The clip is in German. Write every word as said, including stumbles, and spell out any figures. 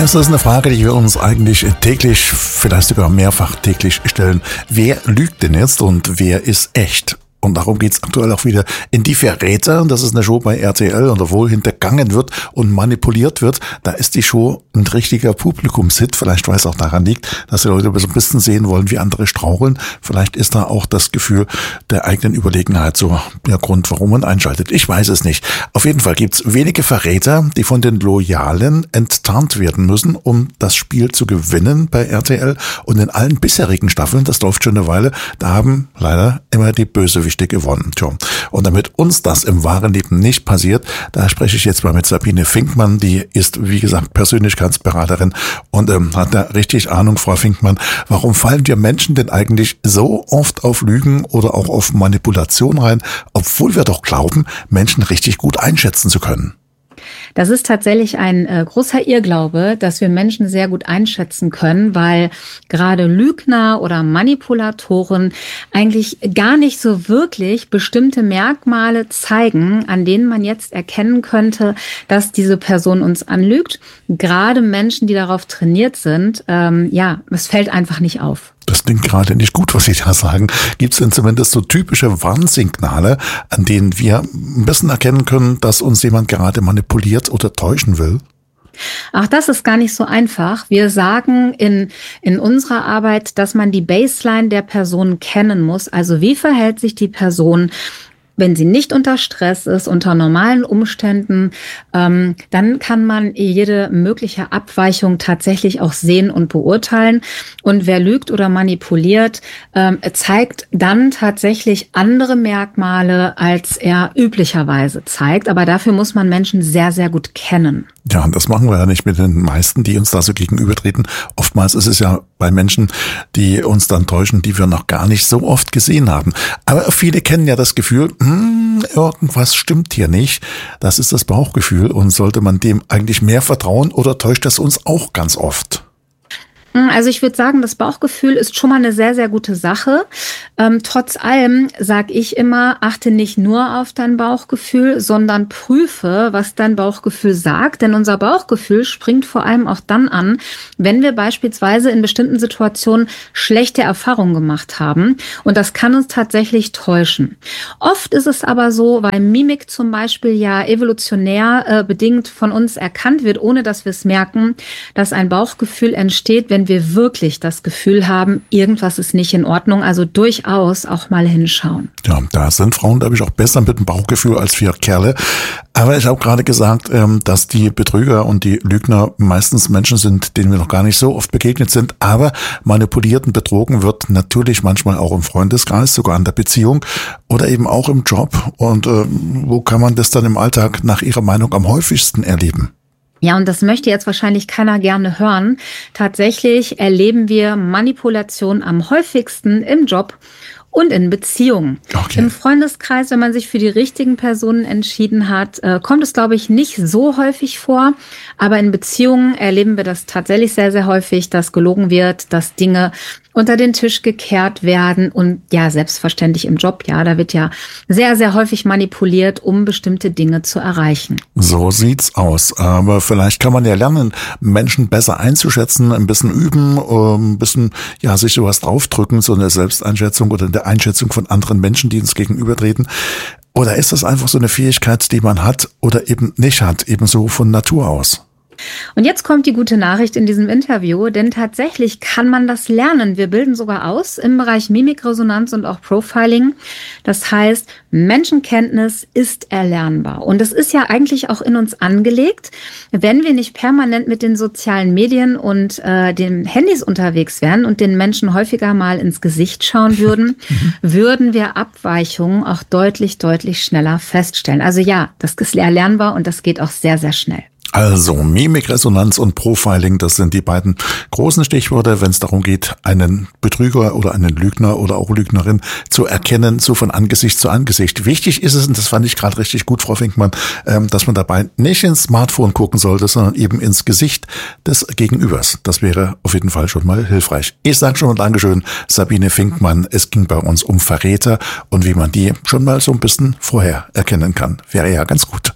Es ist eine Frage, die wir uns eigentlich täglich, vielleicht sogar mehrfach täglich stellen. Wer lügt denn jetzt und wer ist echt? Und darum geht's aktuell auch wieder in Die Verräter. Das ist eine Show bei R T L, und obwohl hintergangen wird und manipuliert wird, da ist die Show ein richtiger Publikumshit. Vielleicht, weil es auch daran liegt, dass die Leute so ein bisschen sehen wollen, wie andere straucheln. Vielleicht ist da auch das Gefühl der eigenen Überlegenheit so der Grund, warum man einschaltet. Ich weiß es nicht. Auf jeden Fall gibt's wenige Verräter, die von den Loyalen enttarnt werden müssen, um das Spiel zu gewinnen bei R T L. Und in allen bisherigen Staffeln, das läuft schon eine Weile, da haben leider immer die Bösewichte gewonnen. Tja. Und damit uns das im wahren Leben nicht passiert, da spreche ich jetzt mal mit Sabine Finkmann, die ist, wie gesagt, Persönlichkeitsberaterin und ähm, hat da richtig Ahnung. Frau Finkmann, warum fallen wir Menschen denn eigentlich so oft auf Lügen oder auch auf Manipulation rein, obwohl wir doch glauben, Menschen richtig gut einschätzen zu können? Das ist tatsächlich ein äh, großer Irrglaube, dass wir Menschen sehr gut einschätzen können, weil gerade Lügner oder Manipulatoren eigentlich gar nicht so wirklich bestimmte Merkmale zeigen, an denen man jetzt erkennen könnte, dass diese Person uns anlügt. Gerade Menschen, die darauf trainiert sind, ähm, ja, es fällt einfach nicht auf. Das klingt gerade nicht gut, was Sie da sagen. Gibt es denn zumindest so typische Warnsignale, an denen wir ein bisschen erkennen können, dass uns jemand gerade manipuliert oder täuschen will? Ach, das ist gar nicht so einfach. Wir sagen in, in unserer Arbeit, dass man die Baseline der Person kennen muss. Also wie verhält sich die Person, wenn sie nicht unter Stress ist, unter normalen Umständen, ähm, dann kann man jede mögliche Abweichung tatsächlich auch sehen und beurteilen. Und wer lügt oder manipuliert, ähm, zeigt dann tatsächlich andere Merkmale, als er üblicherweise zeigt. Aber dafür muss man Menschen sehr, sehr gut kennen. Ja, und das machen wir ja nicht mit den meisten, die uns da so gegenübertreten. Oftmals ist es ja bei Menschen, die uns dann täuschen, die wir noch gar nicht so oft gesehen haben. Aber viele kennen ja das Gefühl, hm, irgendwas stimmt hier nicht. Das ist das Bauchgefühl, und sollte man dem eigentlich mehr vertrauen oder täuscht das uns auch ganz oft? Also ich würde sagen, das Bauchgefühl ist schon mal eine sehr, sehr gute Sache. Ähm, trotz allem sage ich immer, achte nicht nur auf dein Bauchgefühl, sondern prüfe, was dein Bauchgefühl sagt. Denn unser Bauchgefühl springt vor allem auch dann an, wenn wir beispielsweise in bestimmten Situationen schlechte Erfahrungen gemacht haben. Und das kann uns tatsächlich täuschen. Oft ist es aber so, weil Mimik zum Beispiel ja evolutionär äh, bedingt von uns erkannt wird, ohne dass wir es merken, dass ein Bauchgefühl entsteht, wenn wir wirklich das Gefühl haben, irgendwas ist nicht in Ordnung, also durchaus auch mal hinschauen. Ja, da sind Frauen, glaube ich, auch besser mit dem Bauchgefühl als wir Kerle. Aber ich habe gerade gesagt, dass die Betrüger und die Lügner meistens Menschen sind, denen wir noch gar nicht so oft begegnet sind. Aber manipuliert und betrogen wird natürlich manchmal auch im Freundeskreis, sogar in der Beziehung oder eben auch im Job. Und äh, wo kann man das dann im Alltag nach Ihrer Meinung am häufigsten erleben? Ja, und das möchte jetzt wahrscheinlich keiner gerne hören. Tatsächlich erleben wir Manipulation am häufigsten im Job und in Beziehungen. Okay. Im Freundeskreis, wenn man sich für die richtigen Personen entschieden hat, äh, kommt es, glaube ich, nicht so häufig vor. Aber in Beziehungen erleben wir das tatsächlich sehr, sehr häufig, dass gelogen wird, dass Dinge unter den Tisch gekehrt werden. Und ja, selbstverständlich im Job, ja, da wird ja sehr, sehr häufig manipuliert, um bestimmte Dinge zu erreichen. So sieht's aus. Aber vielleicht kann man ja lernen, Menschen besser einzuschätzen, ein bisschen üben, ein bisschen, ja, sich sowas draufdrücken, so eine Selbsteinschätzung oder eine Einschätzung von anderen Menschen, die uns gegenübertreten. Oder ist das einfach so eine Fähigkeit, die man hat oder eben nicht hat, ebenso von Natur aus? Und jetzt kommt die gute Nachricht in diesem Interview, denn tatsächlich kann man das lernen. Wir bilden sogar aus im Bereich Mimikresonanz und auch Profiling. Das heißt, Menschenkenntnis ist erlernbar. Und es ist ja eigentlich auch in uns angelegt. Wenn wir nicht permanent mit den sozialen Medien und äh, den Handys unterwegs wären und den Menschen häufiger mal ins Gesicht schauen würden, würden wir Abweichungen auch deutlich, deutlich schneller feststellen. Also ja, das ist erlernbar und das geht auch sehr, sehr schnell. Also Mimikresonanz und Profiling, das sind die beiden großen Stichworte, wenn es darum geht, einen Betrüger oder einen Lügner oder auch Lügnerin zu erkennen, so von Angesicht zu Angesicht. Wichtig ist es, und das fand ich gerade richtig gut, Frau Finkmann, dass man dabei nicht ins Smartphone gucken sollte, sondern eben ins Gesicht des Gegenübers. Das wäre auf jeden Fall schon mal hilfreich. Ich sage schon mal Dankeschön, Sabine Finkmann. Es ging bei uns um Verräter und wie man die schon mal so ein bisschen vorher erkennen kann. Wäre ja ganz gut.